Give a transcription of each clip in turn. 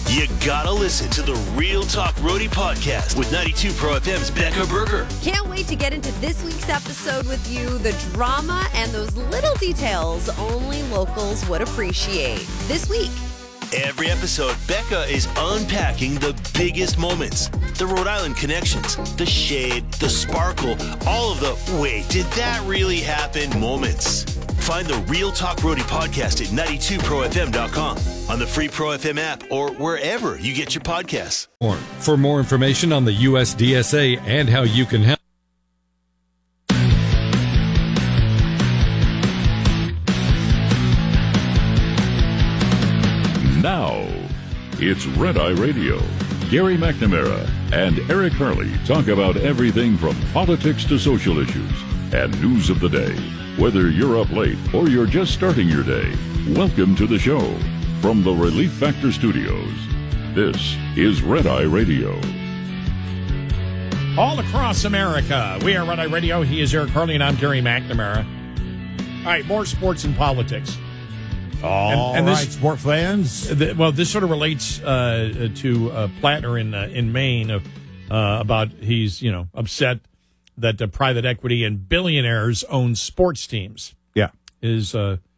You gotta listen to the Real Talk Roadie podcast with 92 Pro FM's Becca Berger. Can't wait to get into this week's episode with you. The drama and those little details only locals would appreciate. This week. Every episode, Becca is unpacking the biggest moments. The Rhode Island connections, the shade, the sparkle, all of the wait, did that really happen moments. Find the Real Talk Roadie podcast at 92profm.com, on the free Pro FM app, or wherever you get your podcasts. For more information on the USDSA and how you can help. Now, it's Red Eye Radio. Gary McNamara and Eric Harley talk about everything from politics to social issues and news of the day. Whether you're up late or you're just starting your day, welcome to the show. From the Relief Factor Studios, this is Red Eye Radio. All across America, we are Red Eye Radio. He is Eric Harley, and I'm Gary McNamara. All right, more sports and politics. And this, sport fans. This sort of relates to Plattner in Maine about he's upset that private equity and billionaires own sports teams. Yeah, his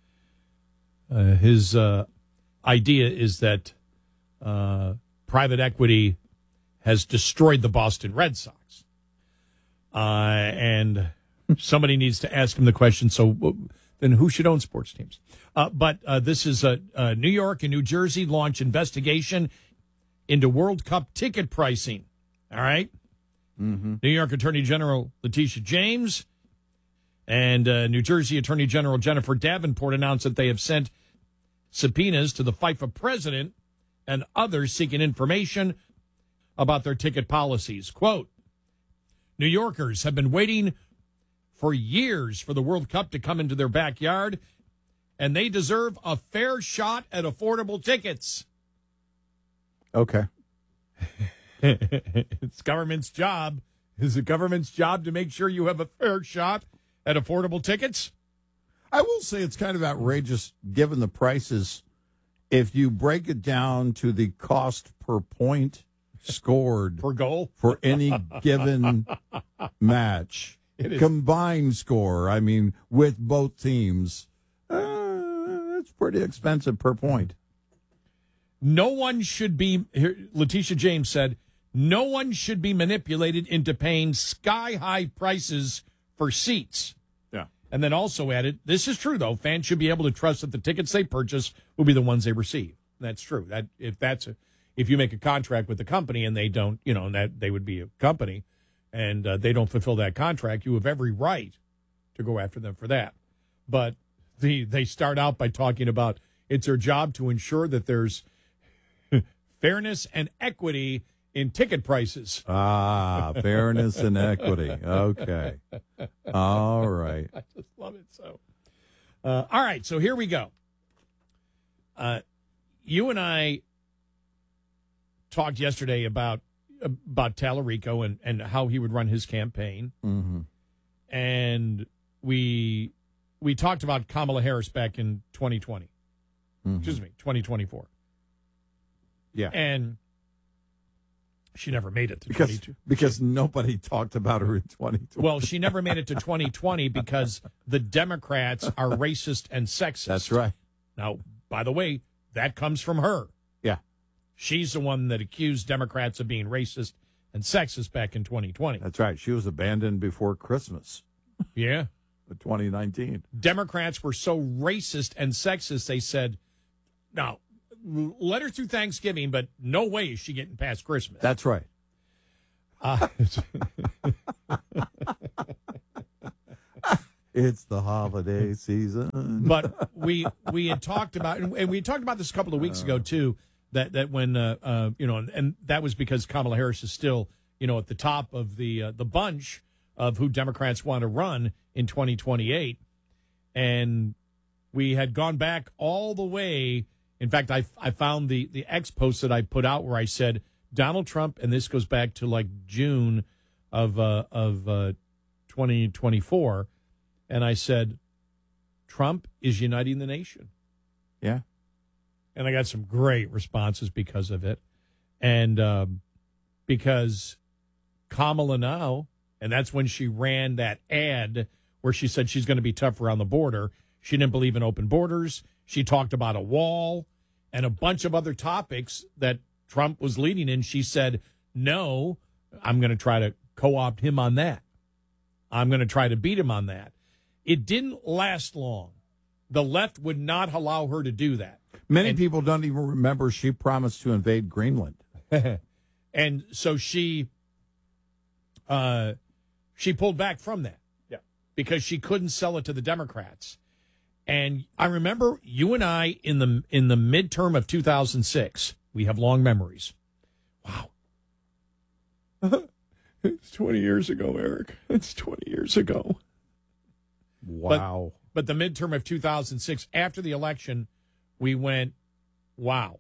idea is that private equity has destroyed the Boston Red Sox, and somebody needs to ask him the question. So then, who should own sports teams? But this is New York and New Jersey launch investigation into World Cup ticket pricing. All right. Mm-hmm. New York Attorney General Letitia James and New Jersey Attorney General Jennifer Davenport announced that they have sent subpoenas to the FIFA president and others seeking information about their ticket policies. Quote, New Yorkers have been waiting for years for the World Cup to come into their backyard, and they deserve a fair shot at affordable tickets. Okay. It's government's job. Is the government's job to make sure you have a fair shot at affordable tickets? I will say it's kind of outrageous given the prices. If you break it down to the cost per point scored per goal for any given match, combined score, I mean, with both teams, it's pretty expensive per point. No one should be, Letitia James said, no one should be manipulated into paying sky-high prices for seats. Yeah. And then also added, this is true, though. Fans should be able to trust that the tickets they purchase will be the ones they receive. That's true. That if you make a contract with the company and they don't, that they would be a company, and they don't fulfill that contract, you have every right to go after them for that. But they start out by talking about it's their job to ensure that there's fairness and equity in ticket prices. Fairness and equity. Okay. All right. I just love it so. All right, so here we go. You and I talked yesterday about Tallarico and how he would run his campaign. Mm-hmm. And we talked about Kamala Harris back in 2020. Mm-hmm. Excuse me, 2024. Yeah. And she never made it to 2022. Because nobody talked about her in 2020. Well, she never made it to 2020 because the Democrats are racist and sexist. That's right. Now, by the way, that comes from her. Yeah. She's the one that accused Democrats of being racist and sexist back in 2020. That's right. She was abandoned before Christmas. Yeah. 2019. Democrats were so racist and sexist, they said, no, let her through Thanksgiving, but no way is she getting past Christmas. That's right. It's the holiday season. But we had talked about, and we talked about this a couple of weeks ago too, that when and that was because Kamala Harris is still at the top of the bunch of who Democrats want to run in 2028, and we had gone back all the way. In fact, I found the X post that I put out where I said Donald Trump, and this goes back to like June of 2024, and I said Trump is uniting the nation. Yeah. And I got some great responses because of it. And because Kamala now, and that's when she ran that ad where she said she's going to be tougher on the border. She didn't believe in open borders. She talked about a wall and a bunch of other topics that Trump was leading in. She said, no, I'm going to try to co-opt him on that. I'm going to try to beat him on that. It didn't last long. The left would not allow her to do that. Many people don't even remember she promised to invade Greenland. And so she pulled back from that. Yeah. Because she couldn't sell it to the Democrats. And I remember you and I in the midterm of 2006. We have long memories. Wow. It's 20 years ago, Eric. It's 20 years ago. Wow. But the midterm of 2006, after the election, we went, wow.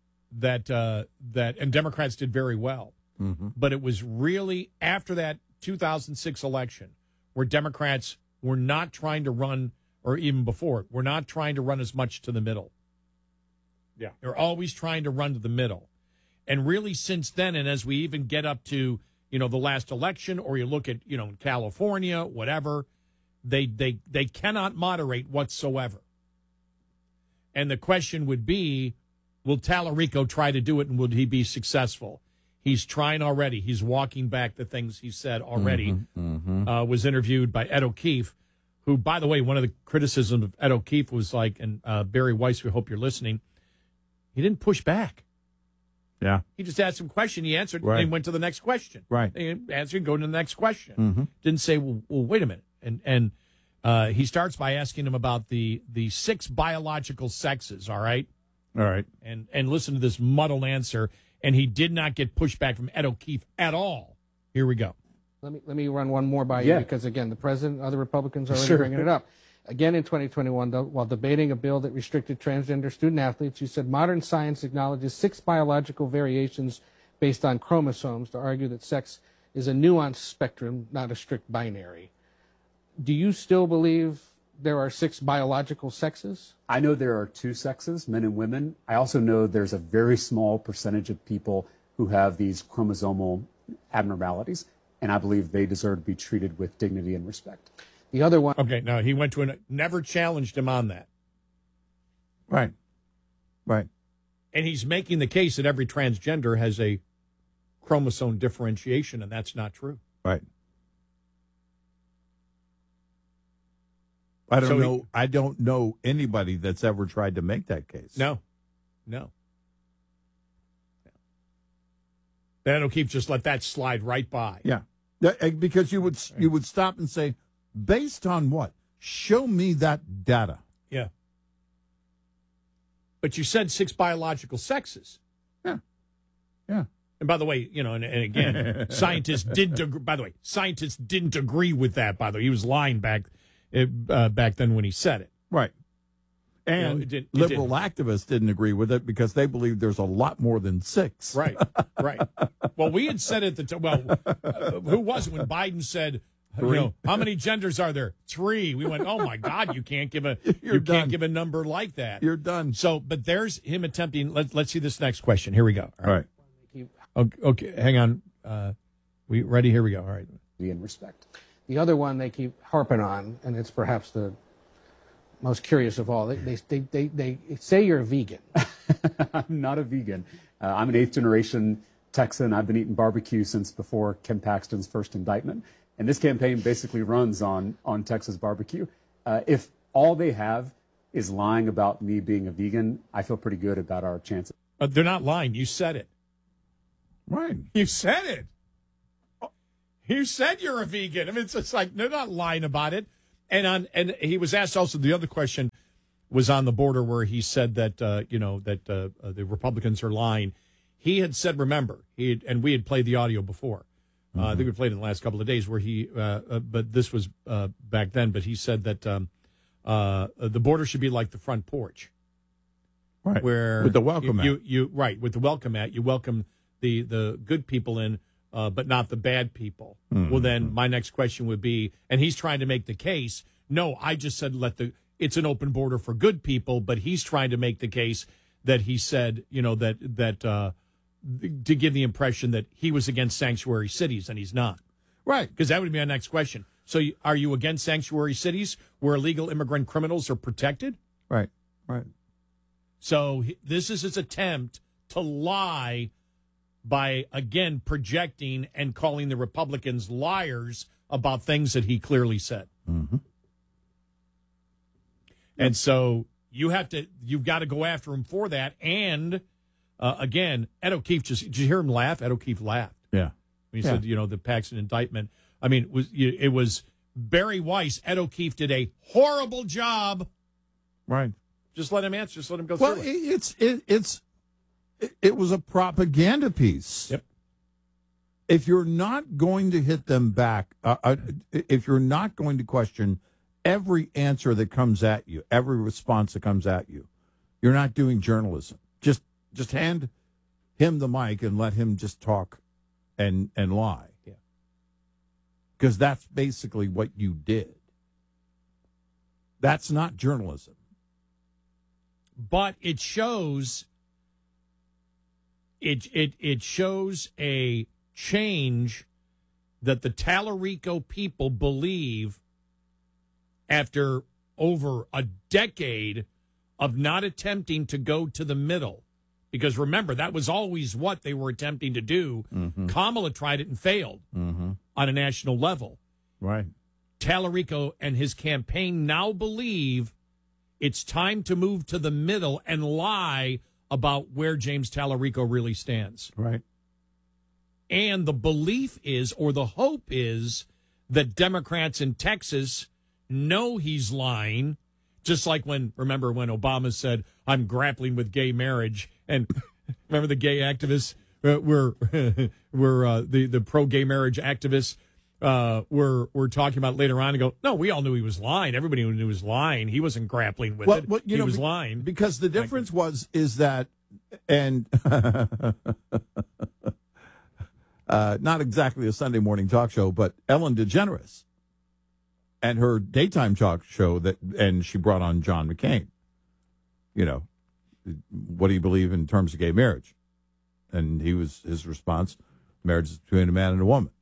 And Democrats did very well. Mm-hmm. But it was really after that 2006 election where Democrats were not trying to run, or even before, were not trying to run as much to the middle. Yeah. They're always trying to run to the middle. And really since then, and as we even get up to, the last election, or you look at, California, whatever, they cannot moderate whatsoever. And the question would be, will Tallarico try to do it, and will he be successful? He's trying already. He's walking back the things he said already. Was interviewed by Ed O'Keefe, who, by the way, one of the criticisms of Ed O'Keefe was like, and Barry Weiss, we hope you're listening, he didn't push back. Yeah. He just asked him a question. He answered, right. And he went to the next question. Right. He answered, go to the next question. Didn't say, well, wait a minute. And he starts by asking him about the 6 biological sexes, all right? All right. And listen to this muddled answer. And he did not get pushback from Ed O'Keefe at all. Here we go. Let me run one more by you because, again, the president and other Republicans are already bringing it up. Again, in 2021, while debating a bill that restricted transgender student athletes, you said modern science acknowledges 6 biological variations based on chromosomes to argue that sex is a nuanced spectrum, not a strict binary. Do you still believe there are 6 biological sexes? I know there are 2 sexes, men and women. I also know there's a very small percentage of people who have these chromosomal abnormalities, and I believe they deserve to be treated with dignity and respect. The other one. Okay, now he went to never challenged him on that. Right. Right. And he's making the case that every transgender has a chromosome differentiation, and that's not true. Right. I don't know anybody that's ever tried to make that case. No. Then O'Keefe just let that slide right by. Yeah. Because you would stop and say, based on what? Show me that data. Yeah. But you said 6 biological sexes. Yeah. Yeah. And by the way, and again, scientists didn't agree with that, by the way. He was lying back then when he said it. Right. And liberal activists didn't agree with it because they believe there's a lot more than 6. Right. Well, we had said at the time, who was it when Biden said, how many genders are there? 3. We went, oh my God, you can't give a number like that. You're done. So, but there's him attempting. Let's see this next question. Here we go. All right. Okay, hang on. We ready? Here we go. All right. In respect. The other one they keep harping on, and it's perhaps the most curious of all. They say you're a vegan. I'm not a vegan. I'm an 8th generation Texan. I've been eating barbecue since before Ken Paxton's first indictment. And this campaign basically runs on Texas barbecue. If all they have is lying about me being a vegan, I feel pretty good about our chances. They're not lying. You said it. Right. You said it. You said you're a vegan. I mean, it's just like they're not lying about it. And he was asked also, the other question was on the border where he said that the Republicans are lying. He had said, remember, and we had played the audio before. I think we played it in the last couple of days where he, but this was back then. But he said that the border should be like the front porch, right? Where with the welcome mat, with the welcome mat, you welcome the good people in. But not the bad people. Mm-hmm. Well, then my next question would be, and he's trying to make the case, no, I just said it's an open border for good people, but he's trying to make the case that he said, to give the impression that he was against sanctuary cities, and he's not. Right. Because that would be my next question. So are you against sanctuary cities where illegal immigrant criminals are protected? Right, right. So this is his attempt to lie by, again, projecting and calling the Republicans liars about things that he clearly said. Mm-hmm. And so you've got to go after him for that. And, again, Ed O'Keefe, did you hear him laugh? Ed O'Keefe laughed. Yeah. When he said, the Paxton indictment. I mean, it was Barry Weiss. Ed O'Keefe did a horrible job. Right. Just let him answer. Just let him go well, through it. It was a propaganda piece. Yep. If you're not going to hit them back, if you're not going to question every answer that comes at you, every response that comes at you, you're not doing journalism. Just hand him the mic and let him just talk and lie. Yeah. Because that's basically what you did. That's not journalism. But it shows it shows a change that the Tallarico people believe after over a decade of not attempting to go to the middle. Because remember, that was always what they were attempting to do. Mm-hmm. Kamala tried it and failed Mm-hmm. on a national level. Right. Tallarico and his campaign now believe it's time to move to the middle and lie about where James Tallarico really stands. Right. And the belief is, or the hope is, that Democrats in Texas know he's lying, just like remember when Obama said, I'm grappling with gay marriage, and remember the gay activists were the pro-gay marriage activists we're talking about later on and go, no, we all knew he was lying. Everybody knew he was lying. He wasn't grappling with it. He was lying. Because the difference is that, and not exactly a Sunday morning talk show, but Ellen DeGeneres and her daytime talk show and she brought on John McCain. What do you believe in terms of gay marriage? And his response, marriage is between a man and a woman.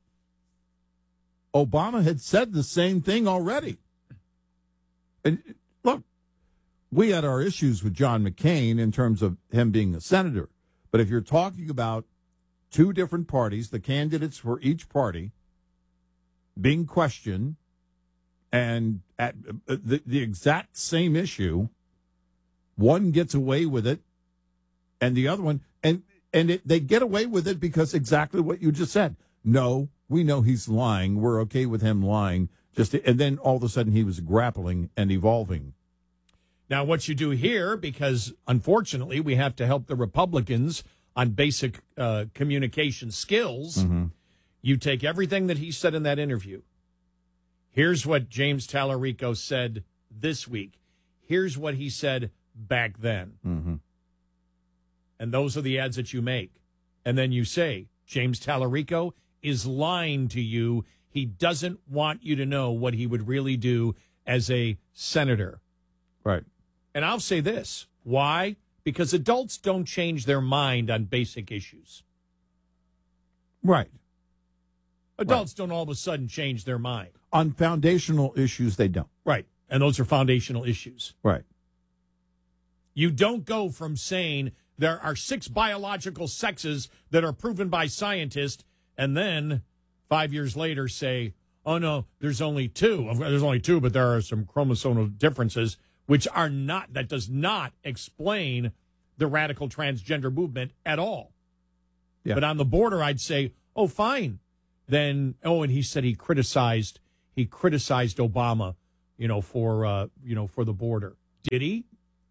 Obama had said the same thing already. And look, we had our issues with John McCain in terms of him being a senator. But if you're talking about two different parties, the candidates for each party being questioned, and at the exact same issue, one gets away with it, and the other one, they get away with it because exactly what you just said. No, we know he's lying. We're okay with him lying. And then all of a sudden he was grappling and evolving. Now, what you do here, because unfortunately we have to help the Republicans on basic communication skills, Mm-hmm. you take everything that he said in that interview. Here's what James Tallarico said this week. Here's what he said back then. Mm-hmm. And those are the ads that you make. And then you say, James Tallarico is lying to you. He doesn't want you to know what he would really do as a senator. Right. And I'll say this. Why? Because adults don't change their mind on basic issues. Right. Adults don't all of a sudden change their mind. On foundational issues, they don't. Right. And those are foundational issues. Right. You don't go from saying there are 6 biological sexes that are proven by scientists and then 5 years later say, oh, no, there's only 2. There's only 2, but there are some chromosomal differences, which are not, that does not explain the radical transgender movement at all. Yeah. But on the border, I'd say, oh, fine. Then, and he said he criticized Obama, for the border. Did he?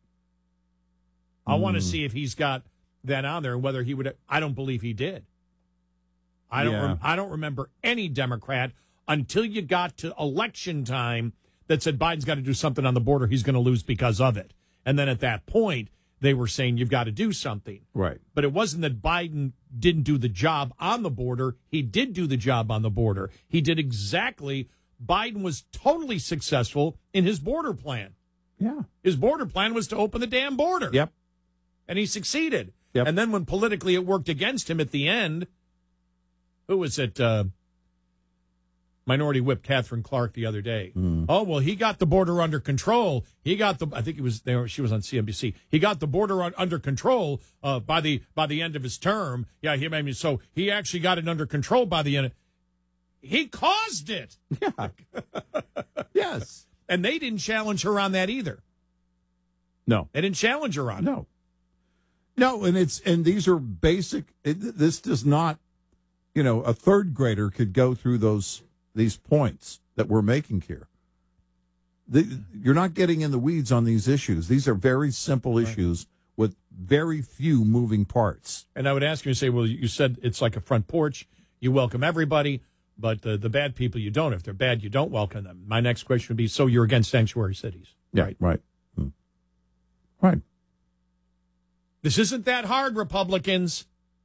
I want to see if he's got that on there and whether he would. I don't believe he did. I don't remember any Democrat until you got to election time that said Biden's got to do something on the border. He's going to lose because of it. And then at that point, they were saying you've got to do something. Right. But it wasn't that Biden didn't do the job on the border. He did do the job on the border. He did exactly. Biden was totally successful in his border plan. Yeah. His border plan was to open the damn border. Yep. and he succeeded. Yep. And then when politically it worked against him at the end, who was it? Minority Whip Catherine Clark the other day. Oh, well, he got the border under control. He got I think it was there. She was on CNBC. He got the border under control by the end of his term. Yeah, so he actually got it under control by the end. He caused it. Yeah. Yes. And they didn't challenge her on that either. No. They didn't challenge her on it. No, and these are basic. This does not, a third grader could go through these points that we're making here. You're not getting in the weeds on these issues. These are very simple issues with very few moving parts. And I would ask you to say, well, you said it's like a front porch. You welcome everybody, but the bad people you don't. If they're bad, you don't welcome them. My next question would be, so you're against sanctuary cities? Yeah, right. Right. This isn't that hard, Republicans.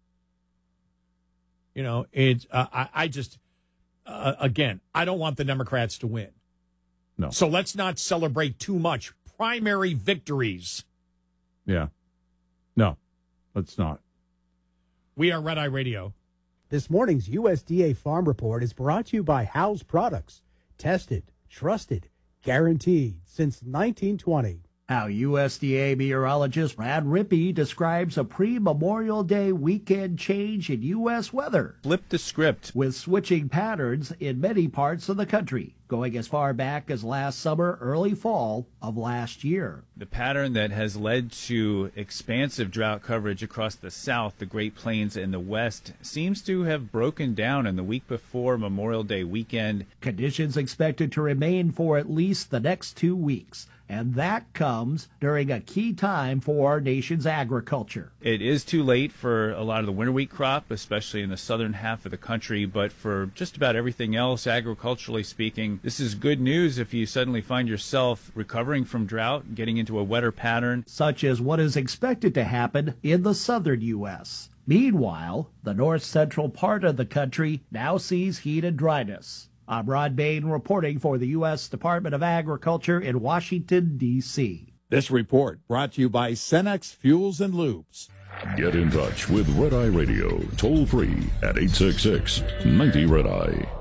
I just, again, I don't want the Democrats to win. No. So let's not celebrate too much primary victories. Yeah. No, let's not. We are Red Eye Radio. This morning's USDA Farm Report is brought to you by Howes Products. Tested, trusted, guaranteed since 1920. Now, USDA meteorologist Brad Rippey describes a pre-Memorial Day weekend change in U.S. weather. Flip the script. With switching patterns in many parts of the country, going as far back as last summer, early fall of last year. The pattern that has led to expansive drought coverage across the South, the Great Plains, and the West seems to have broken down in the week before Memorial Day weekend. Conditions expected to remain for at least the next 2 weeks. And that comes during a key time for our nation's agriculture. It is too late for a lot of the winter wheat crop, especially in the southern half of the country, but for just about everything else, agriculturally speaking, this is good news if you suddenly find yourself recovering from drought, getting into a wetter pattern. Such as what is expected to happen in the southern U.S. Meanwhile, the north-central part of the country now sees heat and dryness. I'm Rod Bain reporting for the U.S. Department of Agriculture in Washington, D.C. This report brought to you by Cenex Fuels and Lubes. Get in touch with Red Eye Radio, toll free at 866-90-RED-EYE.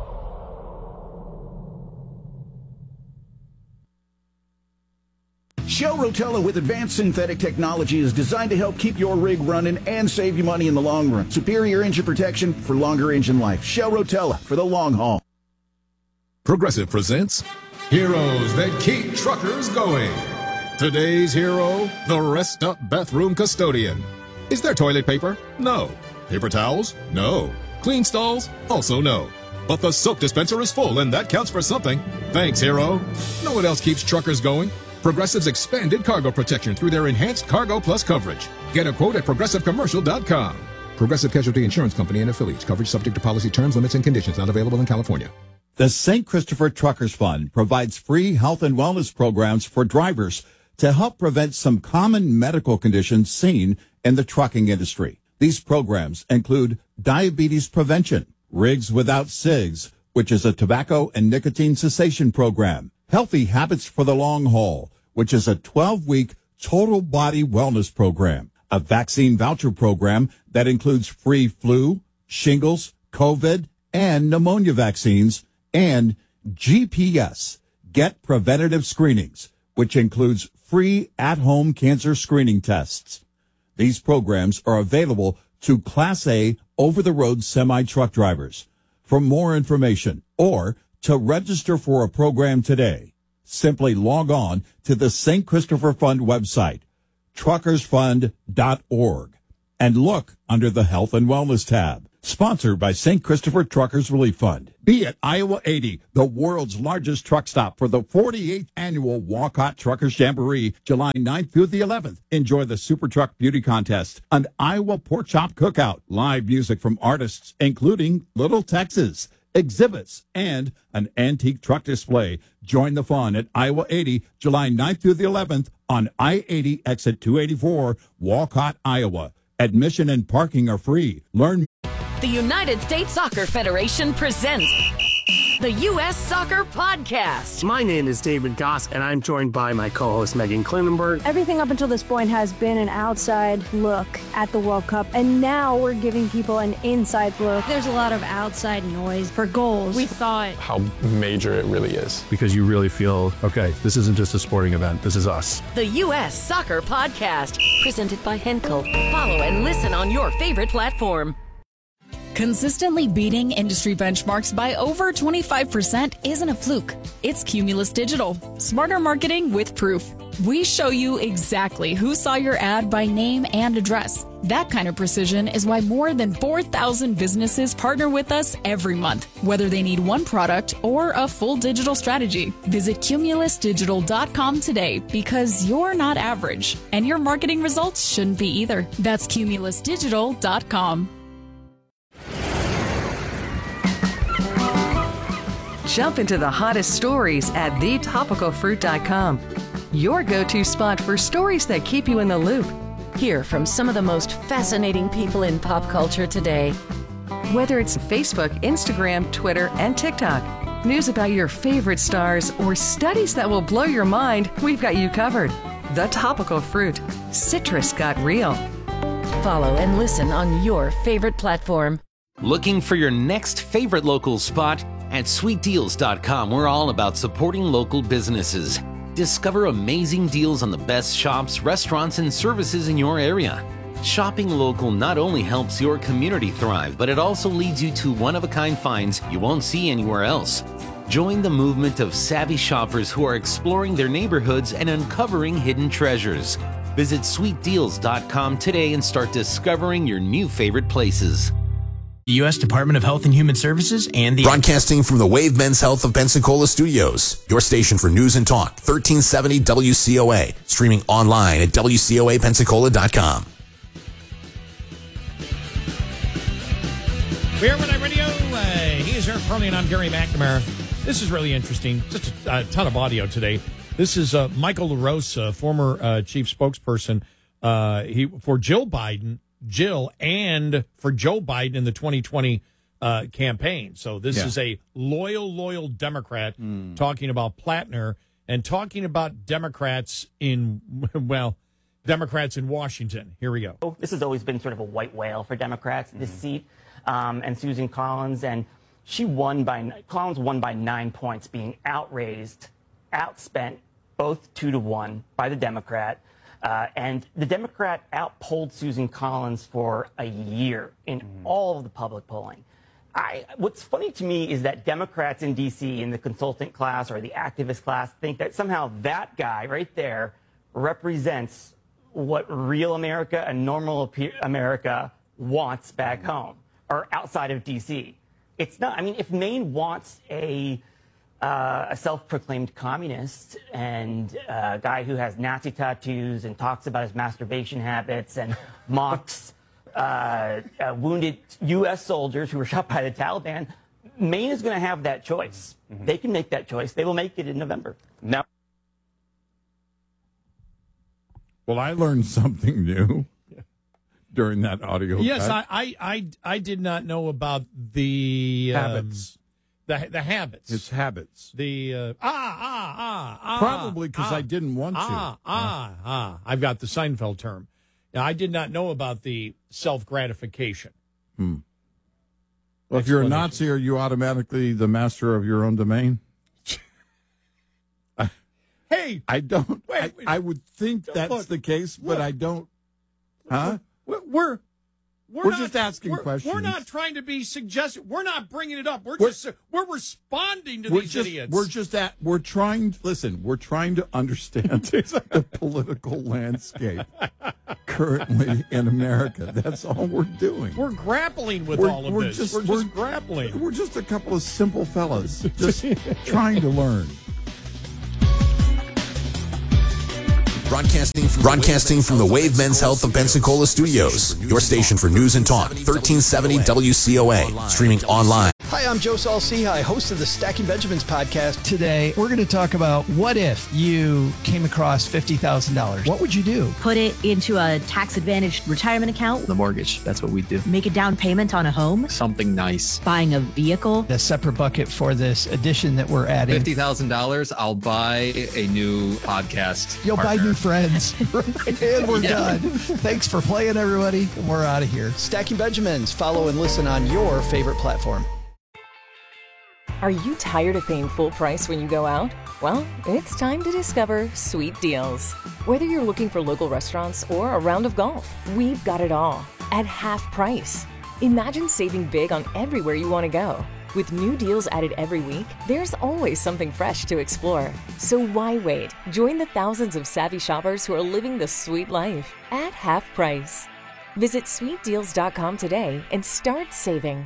Shell Rotella with advanced synthetic technology is designed to help keep your rig running and save you money in the long run. Superior engine protection for longer engine life. Shell Rotella for the long haul. Progressive presents Heroes That Keep Truckers Going. Today's hero, the Rest Up Bathroom Custodian. Is there toilet paper? No. Paper towels? No. Clean stalls? Also no. But the soap dispenser is full, and that counts for something. Thanks, hero. Know what else keeps truckers going? Progressive's expanded cargo protection through their enhanced Cargo Plus coverage. Get a quote at ProgressiveCommercial.com. Progressive Casualty Insurance Company and affiliates. Coverage subject to policy terms, limits, and conditions. Not available in California. The St. Christopher Truckers Fund provides free health and wellness programs for drivers to help prevent some common medical conditions seen in the trucking industry. These programs include diabetes prevention, Rigs Without Cigs, which is a tobacco and nicotine cessation program, Healthy Habits for the Long Haul, which is a 12-week total body wellness program, a vaccine voucher program that includes free flu, shingles, COVID, and pneumonia vaccines, and GPS, Get Preventative Screenings, which includes free at-home cancer screening tests. These programs are available to Class A over-the-road semi-truck drivers. For more information or to register for a program today, simply log on to the St. Christopher Fund website, truckersfund.org, and look under the Health and Wellness tab. Sponsored by St. Christopher Truckers Relief Fund. Be at Iowa 80, the world's largest truck stop for the 48th annual Walcott Truckers Jamboree, July 9th through the 11th. Enjoy the Super Truck Beauty Contest, an Iowa Pork Chop Cookout, live music from artists including Little Texas, exhibits, and an antique truck display. Join the fun at Iowa 80, July 9th through the 11th on I-80 exit 284, Walcott, Iowa. Admission and parking are free. Learn. The United States Soccer Federation presents the U.S. Soccer Podcast. My name is David Goss, and I'm joined by my co-host Megan Klinenberg. Everything up until this point has been an outside look at the World Cup, and now we're giving people an inside look. There's a lot of outside noise for goals. We thought how major it really is. Because you really feel, okay, this isn't just a sporting event, this is us. The U.S. Soccer Podcast, presented by Henkel. Follow and listen on your favorite platform. Consistently beating industry benchmarks by over 25% isn't a fluke. It's Cumulus Digital. Smarter marketing with proof. We show you exactly who saw your ad by name and address. That kind of precision is why more than 4,000 businesses partner with us every month, whether they need one product or a full digital strategy. Visit cumulusdigital.com today because you're not average, and your marketing results shouldn't be either. That's cumulusdigital.com. Jump into the hottest stories at thetopicalfruit.com. Your go-to spot for stories that keep you in the loop. Hear from some of the most fascinating people in pop culture today. Whether it's Facebook, Instagram, Twitter, and TikTok, news about your favorite stars, or studies that will blow your mind, we've got you covered. The Topical Fruit. Citrus got real. Follow and listen on your favorite platform. Looking for your next favorite local spot? At sweetdeals.com, we're all about supporting local businesses. Discover amazing deals on the best shops, restaurants, and services in your area. Shopping local not only helps your community thrive, but it also leads you to one-of-a-kind finds you won't see anywhere else. Join the movement of savvy shoppers who are exploring their neighborhoods and uncovering hidden treasures. Visit sweetdeals.com today and start discovering your new favorite places. The U.S. Department of Health and Human Services and the... Broadcasting from the Wave Men's Health of Pensacola Studios, your station for news and talk, 1370 WCOA, streaming online at WCOAPensacola.com. We're Red Eye Radio. He's Eric Carly and I'm Gary McNamara. This is really interesting. Just a ton of audio today. This is Michael LaRose, former chief spokesperson for Jill Biden. And for Joe Biden in the 2020 campaign. So this is a loyal Democrat talking about Plattner and talking about Democrats in Washington. Here we go. This has always been sort of a white whale for Democrats, this seat. And Susan Collins, and Collins won by 9 points, being outspent both 2-1 by the Democrat. And the Democrat outpolled Susan Collins for a year in all of the public polling. What's funny to me is that Democrats in D.C. in the consultant class or the activist class think that somehow that guy right there represents what real America and normal America wants back home or outside of D.C. It's not. I mean, if Maine wants a self-proclaimed communist and a guy who has Nazi tattoos and talks about his masturbation habits and mocks wounded U.S. soldiers who were shot by the Taliban, Maine is going to have that choice. They can make that choice. They will make it in November. Now, well, I learned something new during that audio. Yes, I did not know about the habits. The habits. It's habits. The probably because I didn't want to. I've got the Seinfeld term. Now, I did not know about the self-gratification. Well, if you're a Nazi, are you automatically the master of your own domain? Hey, I don't. Wait, I would think that's the case, but I don't. Huh? We're just asking questions. We're not trying to be suggestive. We're not bringing it up. We're responding to these idiots. We're trying to understand the political landscape currently in America. That's all we're doing. We're grappling with all of this. We're just grappling. We're just a couple of simple fellas just trying to learn. Broadcasting from the Wave Men's Health of Pensacola Studios, your station for news and talk, 1370 WCOA, streaming online. Hi, Hi, I'm Joe Saul-Sehy, host of the Stacking Benjamins podcast. Today, we're going to talk about what if you came across $50,000. What would you do? Put it into a tax-advantaged retirement account. The mortgage, that's what we do. Make a down payment on a home. Something nice. Buying a vehicle. A separate bucket for this addition that we're adding. $50,000, I'll buy a new podcast. You'll partner. buy new friends. And we're done. Thanks for playing, everybody. We're out of here. Stacking Benjamins. Follow and listen on your favorite platform. Are you tired of paying full price when you go out? Well, it's time to discover Sweet Deals. Whether you're looking for local restaurants or a round of golf, we've got it all at half price. Imagine saving big on everywhere you want to go. With new deals added every week, there's always something fresh to explore. So why wait? Join the thousands of savvy shoppers who are living the sweet life at half price. Visit sweetdeals.com today and start saving.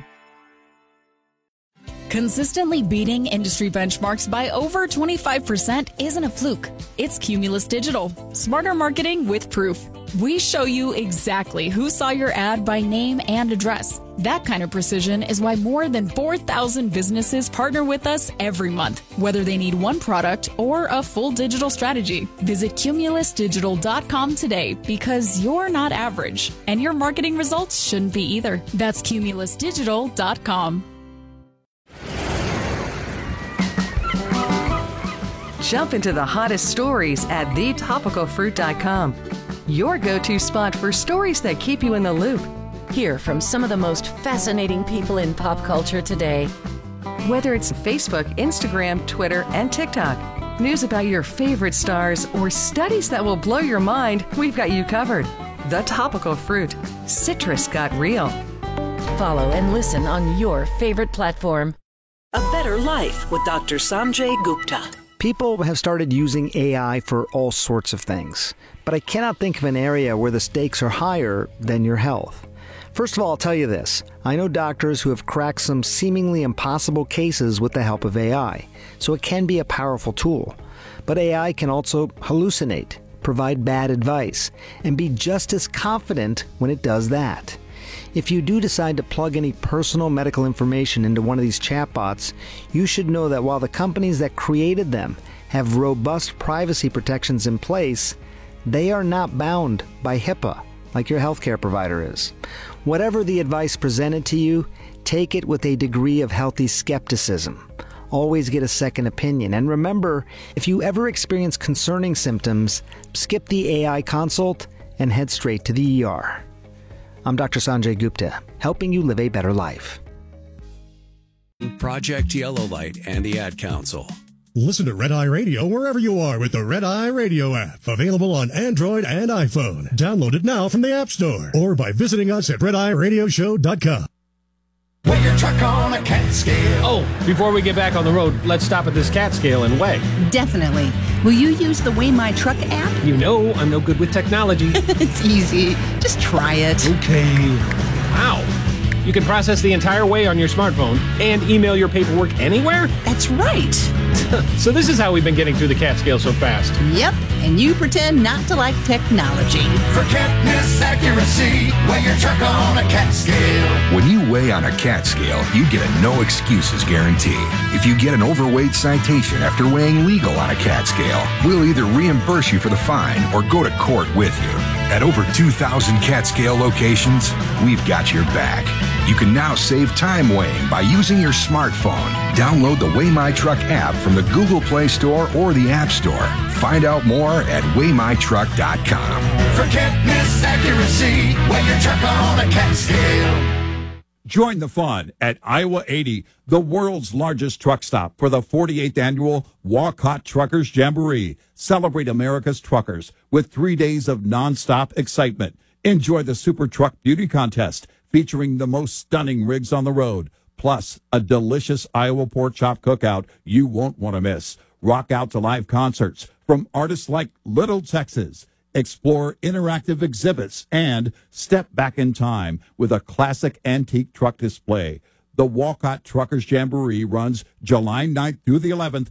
Consistently beating industry benchmarks by over 25% isn't a fluke. It's Cumulus Digital. Smarter marketing with proof. We show you exactly who saw your ad by name and address. That kind of precision is why more than 4,000 businesses partner with us every month, whether they need one product or a full digital strategy. Visit cumulusdigital.com today because you're not average, and your marketing results shouldn't be either. That's cumulusdigital.com. Jump into the hottest stories at thetopicalfruit.com. Your go-to spot for stories that keep you in the loop. Hear from some of the most fascinating people in pop culture today. Whether it's Facebook, Instagram, Twitter, and TikTok, news about your favorite stars, or studies that will blow your mind, we've got you covered. The Topical Fruit. Citrus got real. Follow and listen on your favorite platform. A Better Life with Dr. Sanjay Gupta. People have started using AI for all sorts of things, but I cannot think of an area where the stakes are higher than your health. First of all, I'll tell you this. I know doctors who have cracked some seemingly impossible cases with the help of AI, so it can be a powerful tool. But AI can also hallucinate, provide bad advice, and be just as confident when it does that. If you do decide to plug any personal medical information into one of these chatbots, you should know that while the companies that created them have robust privacy protections in place, they are not bound by HIPAA like your healthcare provider is. Whatever the advice presented to you, take it with a degree of healthy skepticism. Always get a second opinion. And remember, if you ever experience concerning symptoms, skip the AI consult and head straight to the ER. I'm Dr. Sanjay Gupta, helping you live a better life. Project Yellow Light and the Ad Council. Listen to Red Eye Radio wherever you are with the Red Eye Radio app. Available on Android and iPhone. Download it now from the App Store or by visiting us at RedEyeRadioshow.com. Weigh your truck on a cat scale. Oh, before we get back on the road, let's stop at this cat scale and weigh. Definitely. Will you use the Weigh My Truck app? You know I'm no good with technology. It's easy. Just try it. Okay. Wow. You can process the entire weigh on your smartphone and email your paperwork anywhere? That's right. So this is how we've been getting through the cat scale so fast. Yep. And you pretend not to like technology. For catness accuracy, weigh your truck on a cat scale. When you weigh on a cat scale, you get a no excuses guarantee. If you get an overweight citation after weighing legal on a cat scale, we'll either reimburse you for the fine or go to court with you. At over 2,000 cat scale locations, we've got your back. You can now save time weighing by using your smartphone. Download the Weigh My Truck app from the Google Play Store or the App Store. Find out more at weighmytruck.com. For catness accuracy, weigh your truck on a cat scale. Join the fun at Iowa 80, the world's largest truck stop, for the 48th annual Walcott Truckers Jamboree. Celebrate America's truckers with 3 days of nonstop excitement. Enjoy the Super Truck Beauty Contest, featuring the most stunning rigs on the road, plus a delicious Iowa pork chop cookout you won't want to miss. Rock out to live concerts from artists like Little Texas. Explore interactive exhibits and step back in time with a classic antique truck display. The Walcott Truckers Jamboree runs July 9th through the 11th,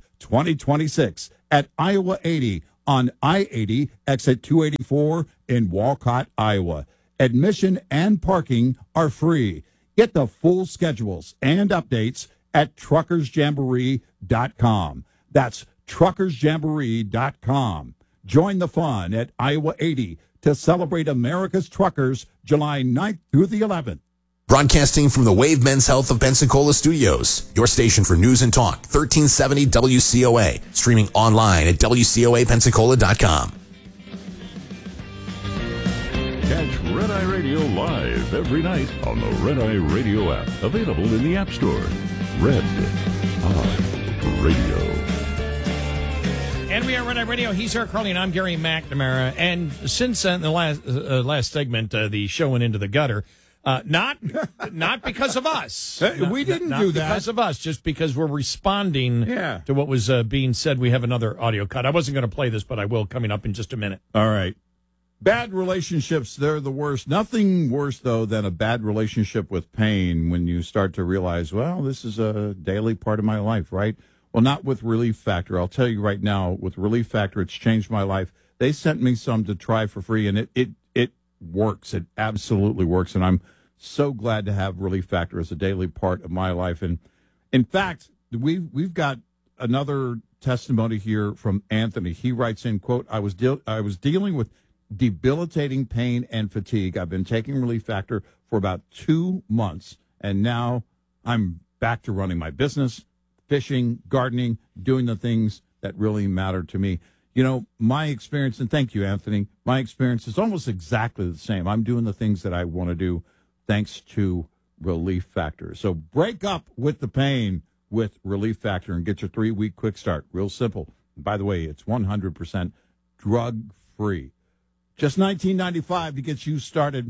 2026 at Iowa 80 on I-80 exit 284 in Walcott, Iowa. Admission and parking are free. Get the full schedules and updates at truckersjamboree.com. That's truckersjamboree.com. Join the fun at Iowa 80 to celebrate America's truckers July 9th through the 11th. Broadcasting from the Wave Men's Health of Pensacola studios, your station for news and talk, 1370 WCOA, streaming online at WCOApensacola.com. Catch Red Eye Radio live every night on the Red Eye Radio app, available in the App Store. Red Eye Radio. And we are Red Eye Radio. He's Eric Carly, and I'm Gary McNamara. And since in the last segment, the show went into the gutter. Not because of us. We didn't do that. Not because of us, just because we're responding to what was being said. We have another audio cut. I wasn't going to play this, but I will coming up in just a minute. All right. Bad relationships, they're the worst. Nothing worse, though, than a bad relationship with pain when you start to realize, well, this is a daily part of my life, right? Well, not with Relief Factor. I'll tell you right now, with Relief Factor, it's changed my life. They sent me some to try for free, and it works. It absolutely works, and I'm so glad to have Relief Factor as a daily part of my life. And in fact, we've got another testimony here from Anthony. He writes in, quote, I was dealing with debilitating pain and fatigue. I've been taking Relief Factor for about 2 months, and now I'm back to running my business, fishing, gardening, doing the things that really matter to me. You know, my experience, and thank you, Anthony, my experience is almost exactly the same. I'm doing the things that I want to do thanks to Relief Factor. So break up with the pain with Relief Factor and get your 3-week quick start. Real simple. And by the way, it's 100% drug-free. Just $19.95 to get you started.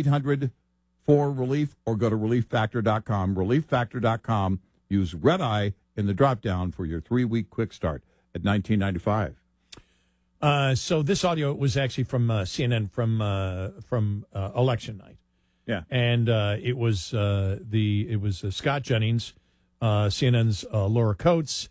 800-4RELIEF or go to relieffactor.com. Relieffactor.com. Use Red Eye in the drop-down for your 3-week quick start at $19.95. So this audio was actually from CNN from election night. Yeah, and it was Scott Jennings, CNN's Laura Coates,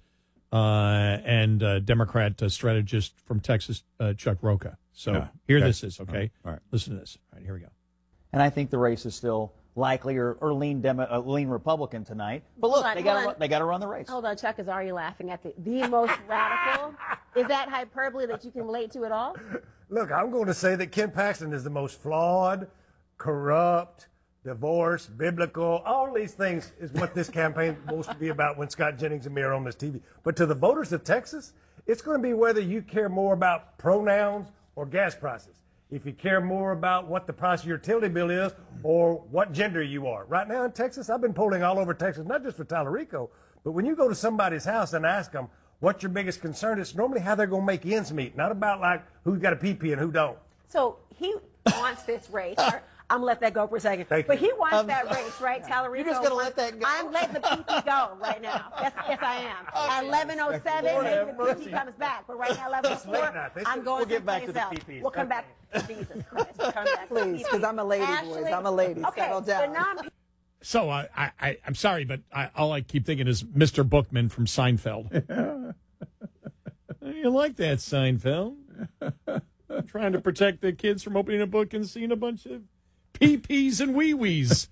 and Democrat strategist from Texas, Chuck Rocha. So here this is, okay? All right. Listen to this. All right, here we go. And I think the race is still likely or lean Republican tonight. But look, they got to run the race. Hold on, Chuck is already laughing at the most radical. Is that hyperbole that you can relate to at all? Look, I'm going to say that Ken Paxton is the most flawed, corrupt, divorced, biblical, all these things is what this campaign is supposed to be about when Scott Jennings and me are on this TV. But to the voters of Texas, it's going to be whether you care more about pronouns or gas prices. If you care more about what the price of your utility bill is or what gender you are. Right now in Texas, I've been polling all over Texas, not just for Tallarico, but when you go to somebody's house and ask them what your biggest concern is, normally how they're going to make ends meet, not about like who's got a pee-pee and who don't. So he wants this race. I'm going to let that go for a second. But he wants that race, right, Tallarico? You're just going to let that go? I'm letting the PP go right now. Yes, I am. At 11:07, maybe the PP comes back. But right now, 11:04, I'm going to back to the else. PPs. We'll come back. Jesus Christ. We'll come back. Please, because I'm a lady, boys. I'm a lady. Okay, Settle down. So I'm sorry, but all I keep thinking is Mr. Bookman from Seinfeld. You like that, Seinfeld? I'm trying to protect the kids from opening a book and seeing a bunch of pee-pees and wee-wees.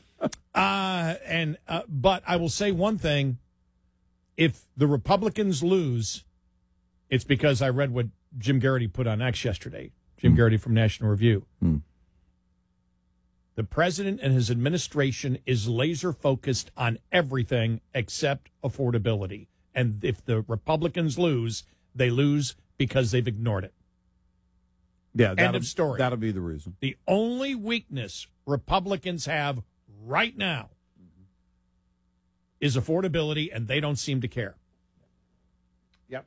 But I will say one thing. If the Republicans lose, it's because I read what Jim Garrity put on X yesterday. Jim Garrity from National Review. The president and his administration is laser-focused on everything except affordability. And if the Republicans lose, they lose because they've ignored it. Yeah, end of story. That'll be the reason. The only weakness Republicans have right now is affordability, and they don't seem to care. Yep.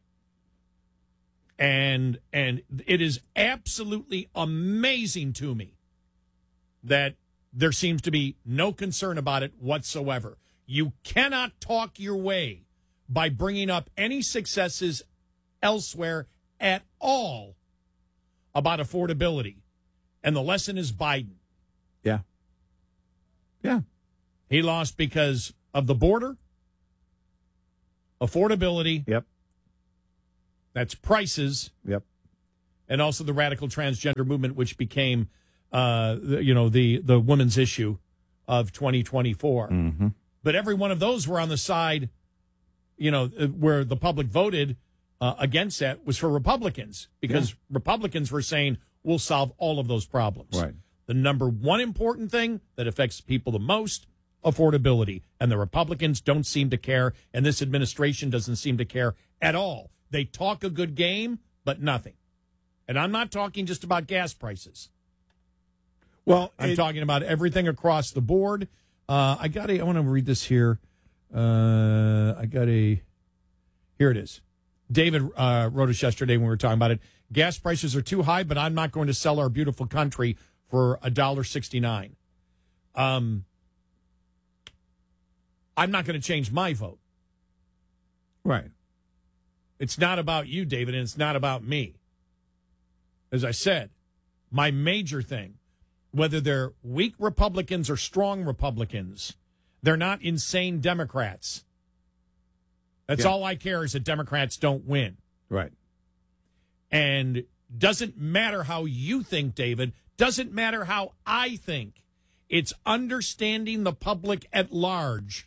And it is absolutely amazing to me that there seems to be no concern about it whatsoever. You cannot talk your way by bringing up any successes elsewhere at all about affordability. And the lesson is Biden. Yeah. Yeah. He lost because of the border, affordability. Yep. That's prices. Yep. And also the radical transgender movement, which became, the women's issue of 2024. Mm-hmm. But every one of those were on the side, where the public voted against that was for Republicans, because Republicans were saying, we'll solve all of those problems. Right. The number one important thing that affects people the most, affordability. And the Republicans don't seem to care, and this administration doesn't seem to care at all. They talk a good game, but nothing. And I'm not talking just about gas prices. Well, I'm talking about everything across the board. I want to read this here. Here it is. David wrote us yesterday when we were talking about it. Gas prices are too high, but I'm not going to sell our beautiful country for $1.69. I'm not going to change my vote. Right. It's not about you, David, and it's not about me. As I said, my major thing, whether they're weak Republicans or strong Republicans, they're not insane Democrats. That's all I care, is that Democrats don't win. Right. And doesn't matter how you think, David, doesn't matter how I think. It's understanding the public at large.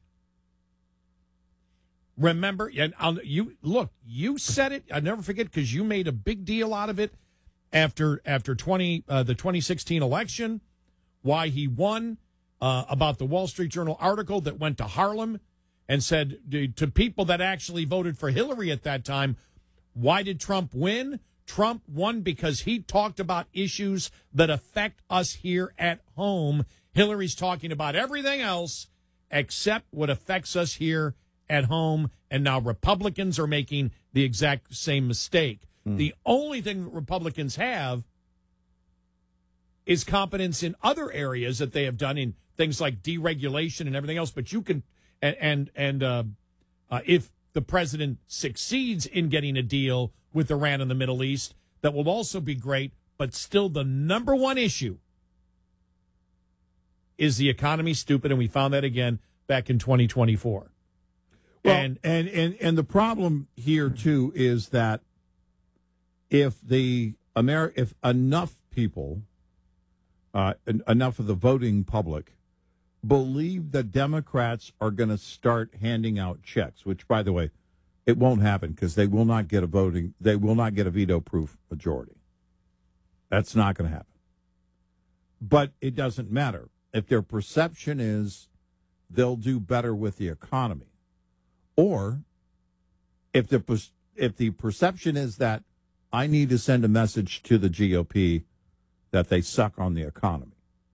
Remember, and you said it, I'll never forget, because you made a big deal out of it after the 2016 election, why he won, about the Wall Street Journal article that went to Harlem and said to people that actually voted for Hillary at that time, why did Trump win? Trump won because he talked about issues that affect us here at home. Hillary's talking about everything else except what affects us here at home, and now Republicans are making the exact same mistake. The only thing that Republicans have is competence in other areas that they have done, in things like deregulation and everything else. But you can, if the president succeeds in getting a deal with Iran in the Middle East, that will also be great. But still, the number one issue is the economy stupid, and we found that again back in 2024. Well, and the problem here too is that if enough people, enough of the voting public, believe that Democrats are going to start handing out checks, which, by the way, it won't happen because they will not get a veto-proof majority. That's not going to happen. But it doesn't matter if their perception is they'll do better with the economy, or if the perception is that I need to send a message to the GOP that they suck on the economy,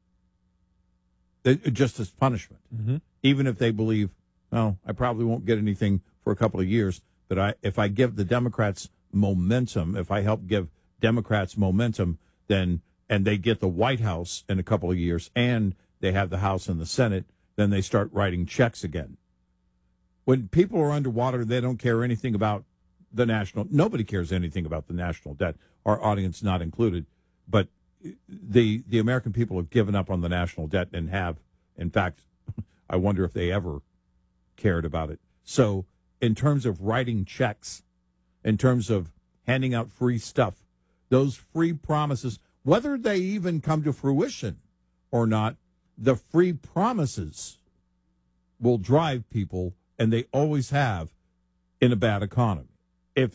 just as punishment. Mm-hmm. Even if they believe, well, I probably won't get anything for a couple of years, but if I give the Democrats momentum, if I help give Democrats momentum, and they get the White House in a couple of years, and they have the House and the Senate, then they start writing checks again. When people are underwater, they don't care anything about nobody cares anything about the national debt, our audience not included. But the American people have given up on the national debt and have, in fact, I wonder if they ever cared about it. So in terms of writing checks, in terms of handing out free stuff, those free promises, whether they even come to fruition or not, the free promises will drive people, and they always have, in a bad economy. And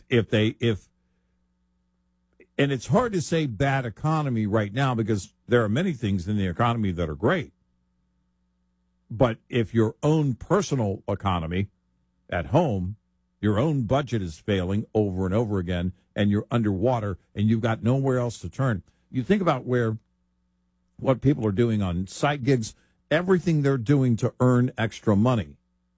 it's hard to say bad economy right now because there are many things in the economy that are great. But if your own personal economy at home, your own budget is failing over and over again, and you're underwater and you've got nowhere else to turn, you think about what people are doing on side gigs, everything they're doing to earn extra money,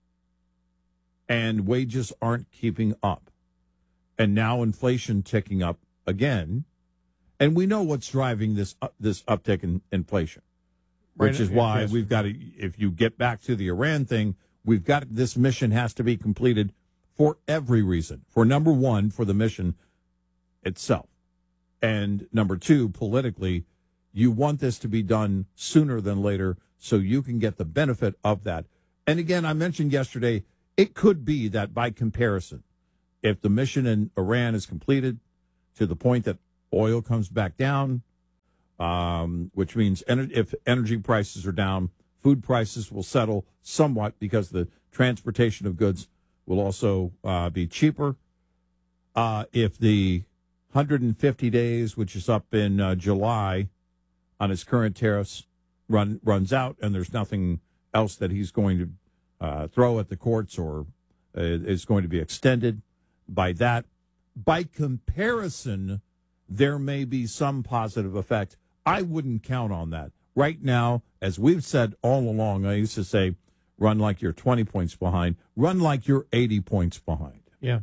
and wages aren't keeping up. And now inflation ticking up again. And we know what's driving this uptick in inflation, which is why we've got to, if you get back to the Iran thing, we've got, this mission has to be completed for every reason. For number one, for the mission itself. And number two, politically, you want this to be done sooner than later so you can get the benefit of that. And again, I mentioned yesterday, it could be that by comparison, if the mission in Iran is completed to the point that oil comes back down, which means if energy prices are down food prices will settle somewhat because the transportation of goods will also be cheaper. If the 150 days, which is up in July, on his current tariffs runs out, and there's nothing else that he's going to throw at the courts or is going to be extended by that. By comparison, there may be some positive effect. I wouldn't count on that. Right now, as we've said all along, I used to say, run like you're 20 points behind. Run like you're 80 points behind. Yeah.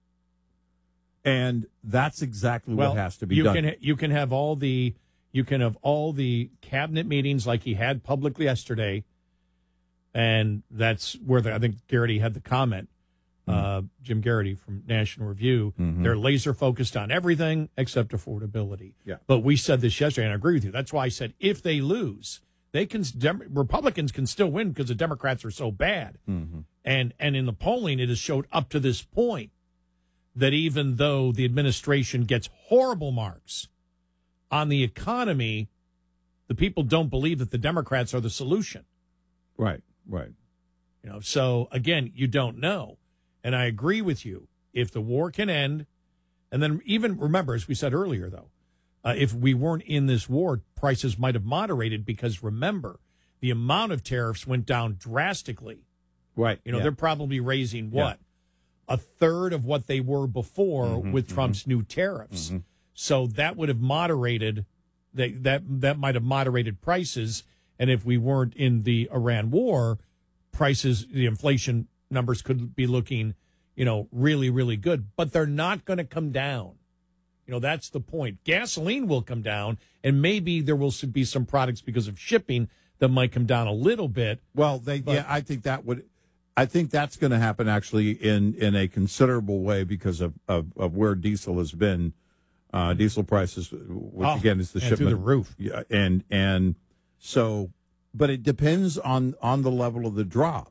And that's exactly what has to be done. You can have all the cabinet meetings like he had publicly yesterday, and that's where I think Garrity had the comment. Jim Garrity from National Review. Mm-hmm. They're laser focused on everything except affordability. Yeah. But we said this yesterday, and I agree with you. That's why I said if they lose, Republicans can still win because the Democrats are so bad. Mm-hmm. And in the polling, it has showed up to this point that even though the administration gets horrible marks on the economy, the people don't believe that the Democrats are the solution. Right. So again, you don't know. And I agree with you. If the war can end, and then even remember, as we said earlier, though, if we weren't in this war, prices might have moderated because remember, the amount of tariffs went down drastically. Right. They're probably raising what? A third of what they were before with Trump's new tariffs. Mm-hmm. So that would have moderated, that might have moderated prices. And if we weren't in the Iran war, prices, the inflation numbers could be looking, really, really good. But they're not going to come down. That's the point. Gasoline will come down, and maybe there will be some products because of shipping that might come down a little bit. Well, I think that's going to happen actually in a considerable way because of where diesel has been. Diesel prices, which again is the shipment through the roof. Yeah, and so, but it depends on the level of the drop.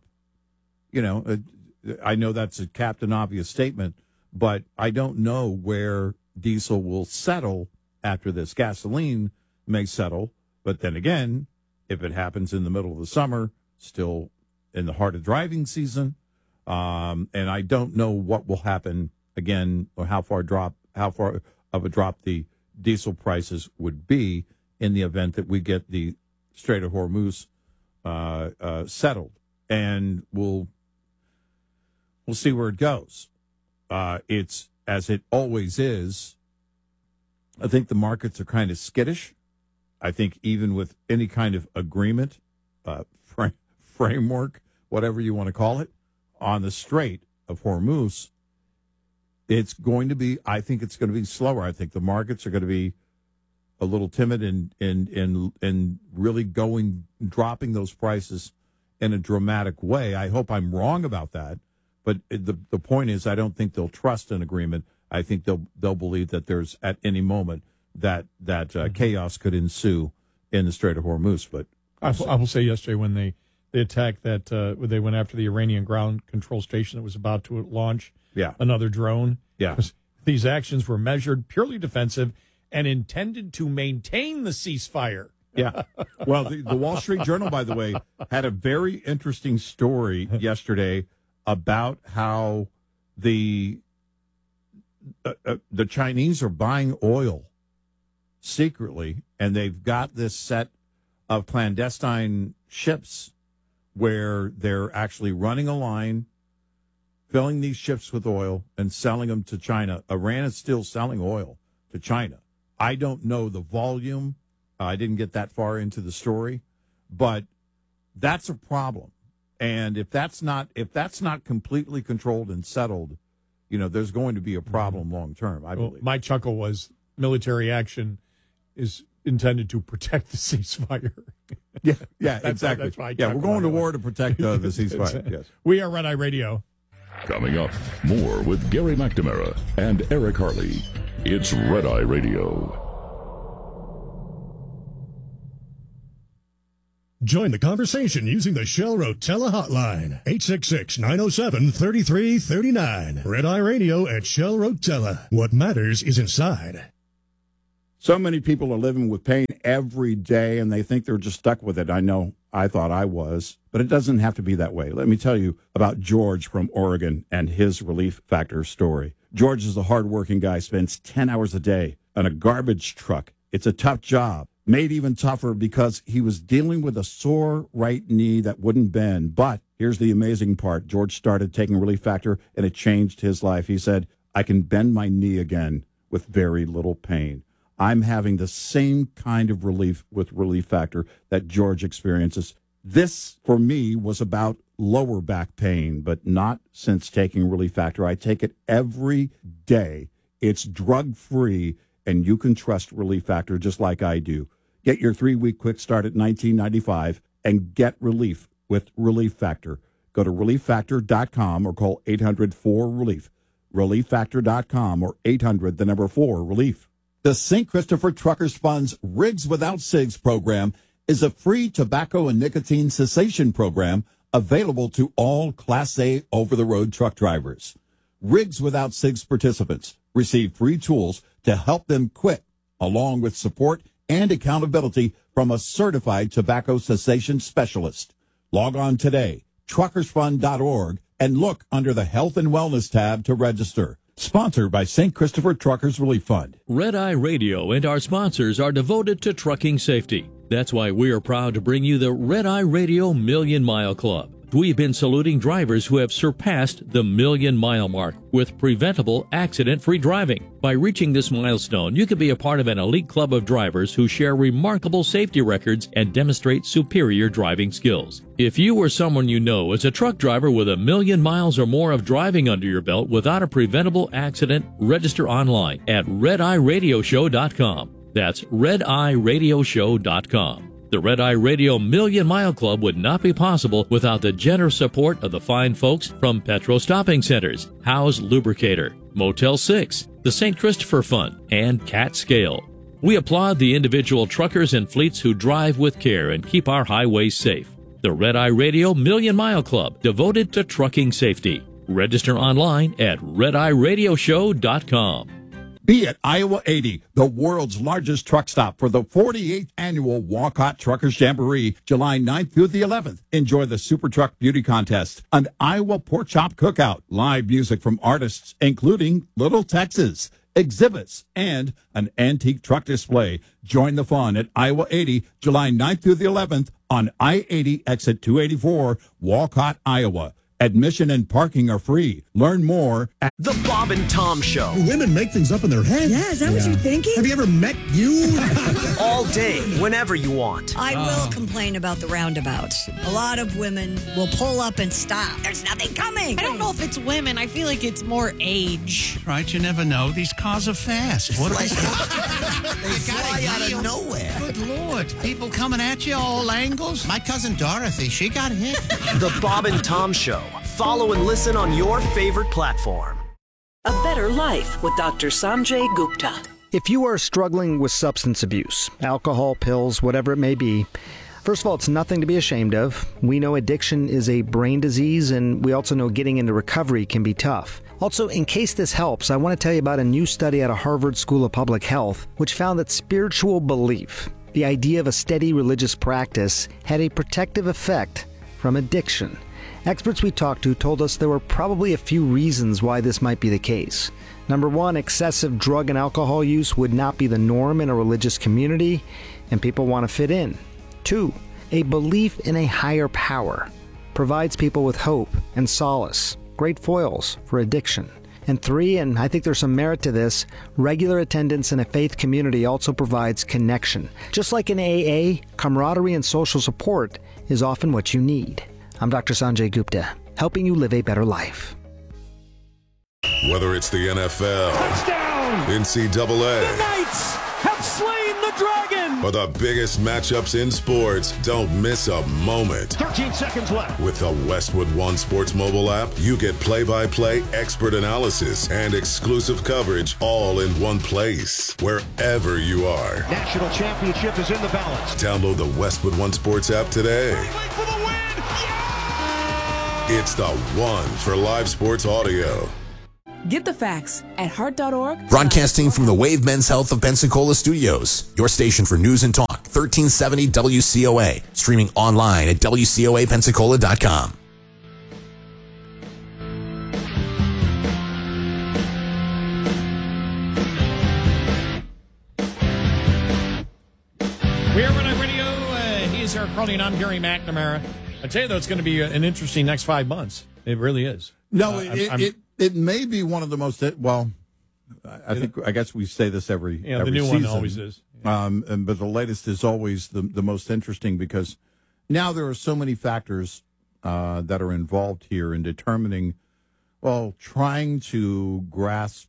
I know that's a Captain Obvious statement, but I don't know where diesel will settle after this. Gasoline may settle, but then again, if it happens in the middle of the summer, still in the heart of driving season, and I don't know what will happen again or how far of a drop the diesel prices would be in the event that we get the Strait of Hormuz settled, and we'll see where it goes. It's as it always is. I think the markets are kind of skittish. I think even with any kind of agreement, framework, whatever you want to call it, on the Strait of Hormuz, it's going to be. I think it's going to be slower. I think the markets are going to be a little timid in really dropping those prices in a dramatic way. I hope I'm wrong about that, but the point is, I don't think they'll trust an agreement. I think they'll believe that there's at any moment that chaos could ensue in the Strait of Hormuz. But I will say yesterday when they attacked that they went after the Iranian ground control station that was about to launch another drone. Yeah, these actions were measured, purely defensive, and intended to maintain the ceasefire. Yeah. Well, the Wall Street Journal, by the way, had a very interesting story yesterday about how the Chinese are buying oil secretly, and they've got this set of clandestine ships where they're actually running a line, filling these ships with oil, and selling them to China. Iran is still selling oil to China. I don't know the volume. I didn't get that far into the story, but that's a problem. And if that's not completely controlled and settled, there's going to be a problem long term, I believe. My chuckle was military action is intended to protect the ceasefire. Yeah, exactly. We're going to war to protect the ceasefire. Yes. We are Red Eye Radio. Coming up, more with Gary McNamara and Eric Harley. It's Red Eye Radio. Join the conversation using the Shell Rotella hotline, 866-907-3339. Red Eye Radio at Shell Rotella. What matters is inside. So many people are living with pain every day, and they think they're just stuck with it. I know I thought I was, but it doesn't have to be that way. Let me tell you about George from Oregon and his Relief Factor story. George is a hardworking guy, spends 10 hours a day on a garbage truck. It's a tough job, made even tougher because he was dealing with a sore right knee that wouldn't bend. But here's the amazing part. George started taking Relief Factor, and it changed his life. He said, I can bend my knee again with very little pain. I'm having the same kind of relief with Relief Factor that George experiences. This, for me, was about lower back pain, but not since taking Relief Factor. I take it every day. It's drug-free, and you can trust Relief Factor just like I do. Get your 3-week quick start at $19.95 and get relief with Relief Factor. Go to ReliefFactor.com or call 800-4RELIEF. ReliefFactor.com or 800-4-RELIEF. The St. Christopher Truckers Fund's Rigs Without Cigs program is a free tobacco and nicotine cessation program available to all Class A over-the-road truck drivers. Rigs Without Cigs participants receive free tools to help them quit, along with support and accountability from a certified tobacco cessation specialist. Log on today, truckersfund.org, and look under the Health and Wellness tab to register. Sponsored by St. Christopher Truckers Relief Fund. Red Eye Radio and our sponsors are devoted to trucking safety. That's why we are proud to bring you the Red Eye Radio Million Mile Club. We've been saluting drivers who have surpassed the million-mile mark with preventable, accident-free driving. By reaching this milestone, you can be a part of an elite club of drivers who share remarkable safety records and demonstrate superior driving skills. If you or someone you know is a truck driver with 1 million miles or more of driving under your belt without a preventable accident, register online at RedEyeRadioShow.com. That's RedEyeRadioShow.com. The Red Eye Radio Million Mile Club would not be possible without the generous support of the fine folks from Petro Stopping Centers, Howe's Lubricator, Motel 6, the St. Christopher Fund, and Cat Scale. We applaud the individual truckers and fleets who drive with care and keep our highways safe. The Red Eye Radio Million Mile Club, devoted to trucking safety. Register online at RedEyeRadioShow.com. Be at Iowa 80, the world's largest truck stop for the 48th annual Walcott Truckers Jamboree, July 9th through the 11th. Enjoy the Super Truck Beauty Contest, an Iowa Pork Chop Cookout, live music from artists including Little Texas, exhibits, and an antique truck display. Join the fun at Iowa 80, July 9th through the 11th on I-80 exit 284, Walcott, Iowa. Admission and parking are free. Learn more at The Bob and Tom Show. Women make things up in their head. Yeah, is that what you're thinking? Have you ever met you? All day, whenever you want. I will complain about the roundabouts. A lot of women will pull up and stop. There's nothing coming. I don't know if it's women. I feel like it's more age. Right, you never know. These cars are fast. What They fly out of nowhere. Good Lord. People coming at you all angles. My cousin Dorothy, she got hit. The Bob and Tom Show. Follow and listen on your favorite platform. A Better Life with Dr. Sanjay Gupta. If you are struggling with substance abuse, alcohol, pills, whatever it may be, first of all, it's nothing to be ashamed of. We know addiction is a brain disease, and we also know getting into recovery can be tough. Also, in case this helps, I want to tell you about a new study out of Harvard School of Public Health, which found that spiritual belief, the idea of a steady religious practice, had a protective effect from addiction. Experts we talked to told us there were probably a few reasons why this might be the case. Number one, excessive drug and alcohol use would not be the norm in a religious community, and people want to fit in. Two, a belief in a higher power provides people with hope and solace, great foils for addiction. And three, and I think there's some merit to this, regular attendance in a faith community also provides connection. Just like in AA, camaraderie and social support is often what you need. I'm Dr. Sanjay Gupta, helping you live a better life. Whether it's the NFL, touchdown, NCAA, the Knights have slain the dragon, or the biggest matchups in sports, don't miss a moment. 13 seconds left. With the Westwood One Sports mobile app, you get play-by-play expert analysis and exclusive coverage all in one place, wherever you are. National championship is in the balance. Download the Westwood One Sports app today. For the win! Yeah! It's the one for live sports audio. Get the facts at heart.org. Broadcasting from the Wave Men's Health of Pensacola Studios, your station for news and talk, 1370 WCOA, streaming online at WCOApensacola.com. We are Red Eye Radio. He's Eric Carly, and I'm Gary McNamara. I tell you, though, it's going to be an interesting next 5 months. It really is. No, it may be one of the most, well, I guess we say this every the new season. one always is. But the latest is always the most interesting because now there are so many factors that are involved here in determining, trying to grasp,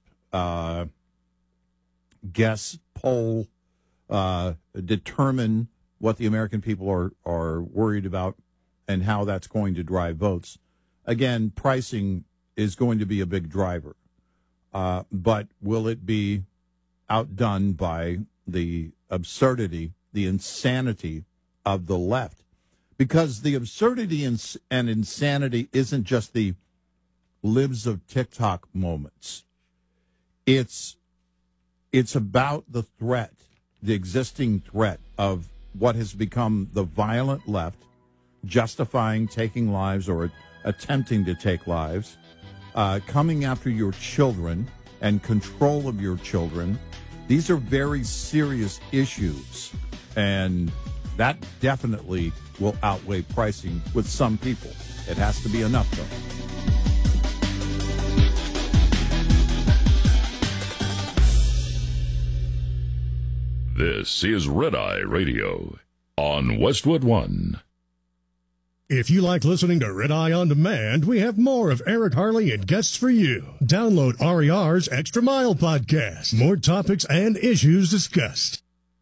guess, poll, determine what the American people are worried about and how that's going to drive votes. Again, pricing is going to be a big driver. But will it be outdone by the absurdity, the insanity of the left? Because the absurdity and insanity isn't just the libs of TikTok moments. It's about the threat, the existing threat of what has become the violent left, justifying taking lives or attempting to take lives, coming after your children and control of your children. These are very serious issues, and that definitely will outweigh pricing with some people. It has to be enough, though. This is Red Eye Radio on Westwood One. If you like listening to Red Eye On Demand, we have more of Eric Harley and guests for you. Download RER's Extra Mile podcast. More topics and issues discussed.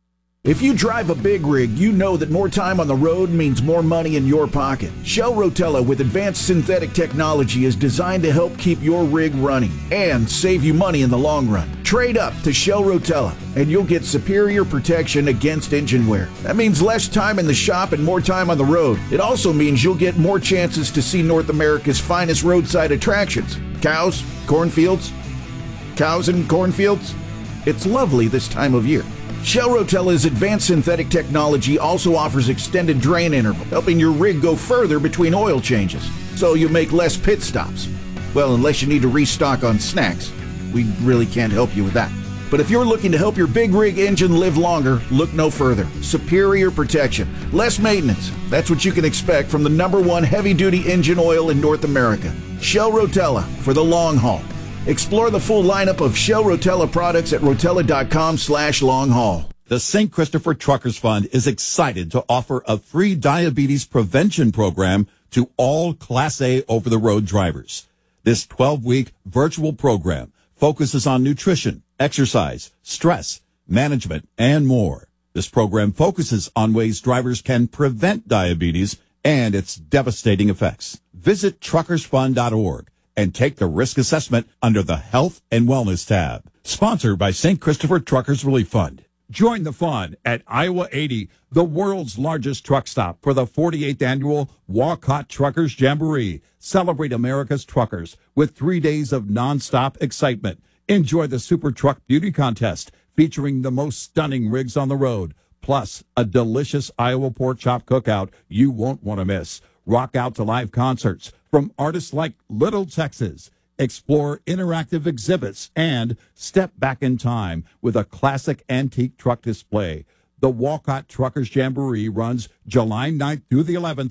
If you drive a big rig, you know that more time on the road means more money in your pocket. Shell Rotella with advanced synthetic technology is designed to help keep your rig running and save you money in the long run. Trade up to Shell Rotella and you'll get superior protection against engine wear. That means less time in the shop and more time on the road. It also means you'll get more chances to see North America's finest roadside attractions. Cows, cornfields, cows and cornfields. It's lovely this time of year. Shell Rotella's advanced synthetic technology also offers extended drain interval, helping your rig go further between oil changes, so you make less pit stops. Well, unless you need to restock on snacks. We really can't help you with that. But if you're looking to help your big rig engine live longer, look no further. Superior protection, less maintenance. That's what you can expect from the #1 heavy-duty engine oil in North America. Shell Rotella for the long haul. Explore the full lineup of Shell Rotella products at rotella.com/long-haul. The St. Christopher Truckers Fund is excited to offer a free diabetes prevention program to all Class A over-the-road drivers. This 12-week virtual program focuses on nutrition, exercise, stress, management, and more. This program focuses on ways drivers can prevent diabetes and its devastating effects. Visit truckersfund.org and take the risk assessment under the Health and Wellness tab. Sponsored by St. Christopher Truckers Relief Fund. Join the fun at Iowa 80, the world's largest truck stop, for the 48th annual Walcott Truckers Jamboree. Celebrate America's truckers with 3 days of nonstop excitement. Enjoy the Super Truck Beauty Contest featuring the most stunning rigs on the road, plus a delicious Iowa pork chop cookout you won't want to miss. Rock out to live concerts from artists like Little Texas. Explore interactive exhibits and step back in time with a classic antique truck display. The Walcott Truckers Jamboree runs July 9th through the 11th,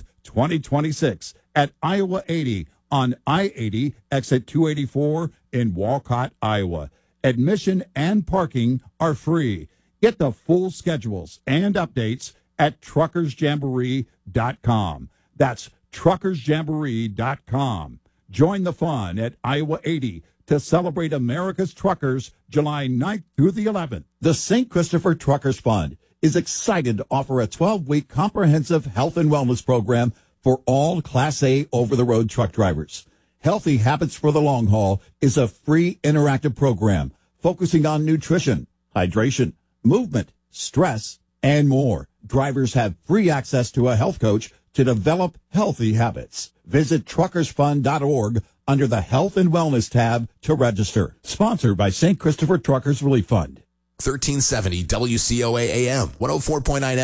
2026 at Iowa 80 on I-80 exit 284 in Walcott, Iowa. Admission and parking are free. Get the full schedules and updates at truckersjamboree.com. That's truckersjamboree.com. Join the fun at Iowa 80 to celebrate America's truckers July 9th through the 11th. The St. Christopher Truckers Fund is excited to offer a 12-week comprehensive health and wellness program for all Class A over-the-road truck drivers. Healthy Habits for the Long Haul is a free interactive program focusing on nutrition, hydration, movement, stress, and more. Drivers have free access to a health coach to develop healthy habits. Visit truckersfund.org under the Health and Wellness tab to register. Sponsored by St. Christopher Truckers Relief Fund. 1370 WCOA AM, 104.9